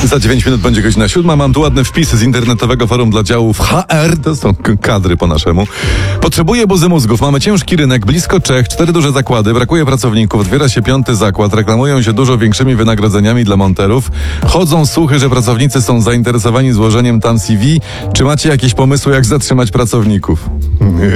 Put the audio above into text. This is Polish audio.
Za 9 minut będzie godzina 7. Mam tu ładne wpisy z internetowego forum dla działów HR. To są kadry po naszemu. Potrzebuję buzy mózgów. Mamy ciężki rynek, blisko Czech, 4 duże zakłady. Brakuje pracowników. Otwiera się 5. zakład. Reklamują się dużo większymi wynagrodzeniami dla monterów. Chodzą słuchy, że pracownicy są zainteresowani złożeniem tam CV. Czy macie jakieś pomysły, jak zatrzymać pracowników?